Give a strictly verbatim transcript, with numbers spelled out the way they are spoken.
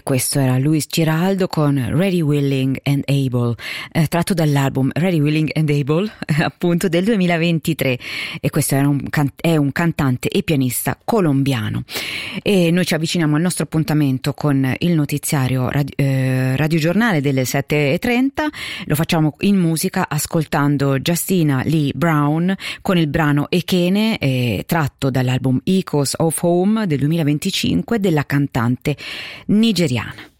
questo era Luis Giraldo con Ready, Willing and Able, eh, tratto dall'album Ready, Willing and Able, eh, appunto del duemilaventitré, e questo era un can- è un cantante e pianista colombiano. E noi ci avviciniamo al nostro appuntamento con il notiziario radio, eh, radiogiornale delle sette e trenta. Lo facciamo in musica ascoltando Justina Lee Brown con il brano Ekene, eh, tratto dall'album Echoes of Home del duemilaventicinque della cantante nigeriana.